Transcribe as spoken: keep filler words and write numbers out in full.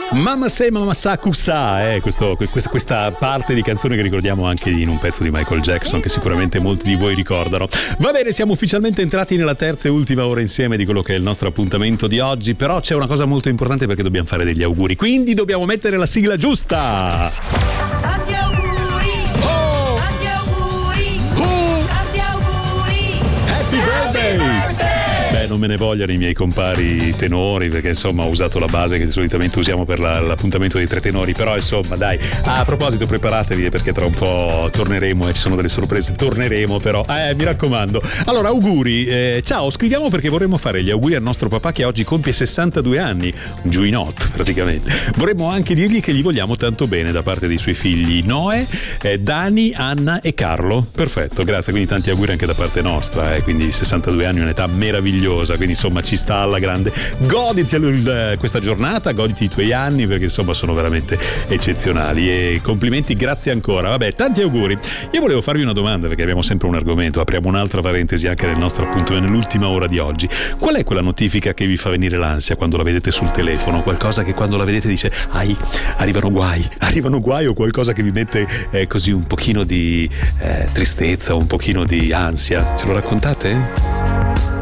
Mamma se mamma sa cussà, eh, questo, questa, questa parte di canzone che ricordiamo anche in un pezzo di Michael Jackson che sicuramente molti di voi ricordano. Va bene, siamo ufficialmente entrati nella terza e ultima ora insieme di quello che è il nostro appuntamento di oggi, però c'è una cosa molto importante perché dobbiamo fare degli auguri, quindi dobbiamo mettere la sigla giusta. Tanti auguri! Oh! Tanti auguri! Oh! Tanti auguri! Happy birthday! Beh, non me ne vogliano i miei compari tenori, perché insomma ho usato la base che solitamente usiamo per la, l'appuntamento dei tre tenori, però insomma dai, a proposito preparatevi perché tra un po' torneremo e ci sono delle sorprese, torneremo però, eh mi raccomando. Allora auguri, eh, ciao, scriviamo perché vorremmo fare gli auguri al nostro papà che oggi compie sessantadue anni, un giuinotto praticamente. Vorremmo anche dirgli che gli vogliamo tanto bene da parte dei suoi figli Noè, eh, Dani, Anna e Carlo. Perfetto, grazie, quindi tanti auguri anche da parte nostra, eh, quindi sessantadue anni è un'età meravigliosa, quindi insomma ci sta alla grande. Goditi il, questa giornata, goditi i tuoi anni perché insomma sono veramente eccezionali e complimenti, grazie ancora. Vabbè, tanti auguri. Io volevo farvi una domanda perché abbiamo sempre un argomento, apriamo un'altra parentesi anche nel nostro appunto nell'ultima ora di oggi. Qual è quella notifica che vi fa venire l'ansia quando la vedete sul telefono? Qualcosa che quando la vedete dice ai, arrivano guai, arrivano guai, o qualcosa che vi mette eh, così un pochino di eh, tristezza, un pochino di ansia? Ce lo raccontate?